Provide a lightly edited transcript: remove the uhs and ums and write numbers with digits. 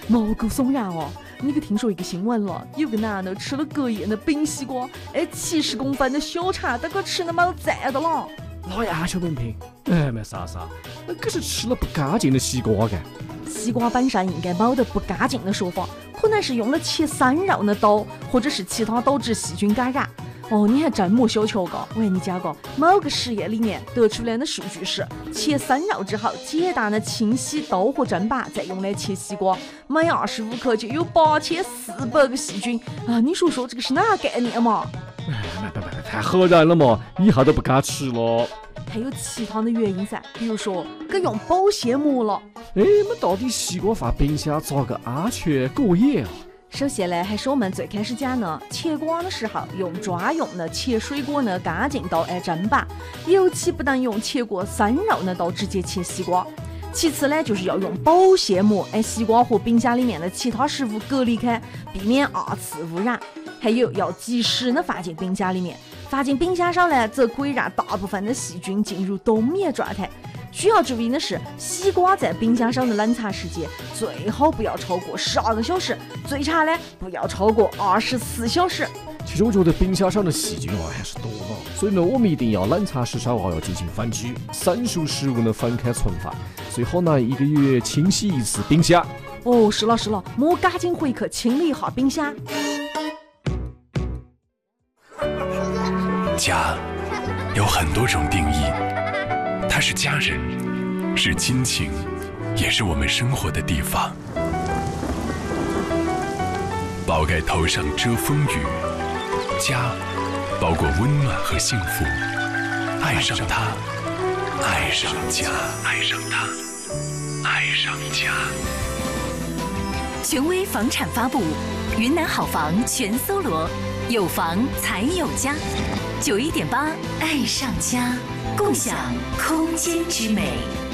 毛骨悚然哦！你可听说一个新闻了？有个男的吃了隔夜的冰西瓜，70公分的小肠，都给吃的没赞的了。 老呀，小本品，没啥，可是吃了不干净的西瓜干。 西瓜本身应该没得不干净的说法，可能是用了切生肉的刀，或者是其他导致细菌感染。哦，你还真莫小瞧个！我跟你讲个，某个实验里面得出来的数据是，切生肉之后，简单的清洗刀和砧板，再用来切西瓜，每25克就有8400个细菌啊！你说这个是哪概念嘛？ 太吓人了嘛！以后都不敢吃了。 还有其他的原因噻，比如说给用保鲜膜了。 那到底西瓜放冰箱咋个安全过夜啊？ 首先呢，还是我们最开始讲的，切瓜的时候用专用的切水果的干净刀砧板，尤其不能用切过生肉的刀直接切西瓜。其次呢，就是要用保鲜膜，西瓜和冰箱里面的其他食物隔离开，避免二次污染。还有要及时的放进冰箱里面，放进冰箱上呢，则可以让大部分的细菌进入冬眠状态。需要注意的是，西瓜在冰箱上的冷藏时间最好不要超过12个小时，最长呢不要超过24小时。 其实我觉得冰箱上的细菌还是多了，所以呢，我们一定要冷藏时稍后要进行分居，生熟食物呢分开存放，最好呢1个月清洗一次冰箱。 哦，是了，莫赶紧回去清理一下冰箱。 家有很多种定义，它是家人，是亲情，也是我们生活的地方。宝盖头上遮风雨，家包括温暖和幸福。爱上它，爱上家，爱上它，爱上家。 权威房产发布，云南好房全搜罗，有房才有家。91.8，爱上家，共享空间之美。